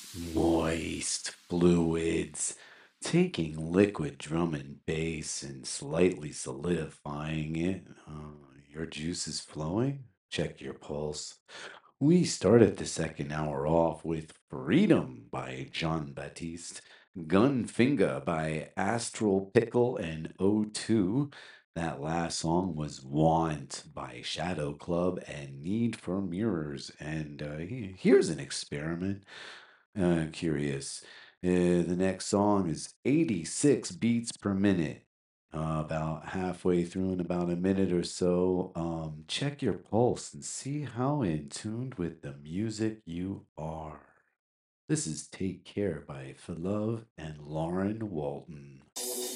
Moist fluids, taking liquid drum and bass and slightly solidifying it. Your juice is flowing? Check your pulse. We started the second hour off with Freedom by John Baptiste, Gunfinger by Astral Pickle and O2. That last song was Want by Shadow Club and Need for Mirrors. And here's an experiment. Curious. The next song is 86 beats per minute. About halfway through in about a minute or so, check your pulse and see how in tune with the music you are. This is Take Care by Philove and Lauren Walton.